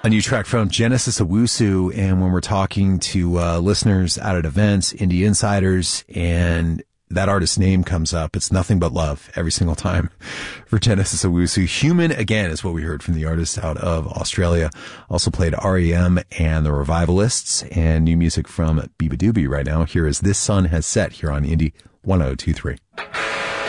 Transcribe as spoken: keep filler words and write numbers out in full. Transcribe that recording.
A new track from Genesis Owusu, and when we're talking to uh, listeners out at events, indie insiders, and that artist's name comes up, it's nothing but love every single time for Genesis Owusu. Human Again is what we heard from the artist out of Australia. Also played R E M and the Revivalists, and new music from Biba Doobie right now. Here is This Sun Has Set here on Indie one oh two three.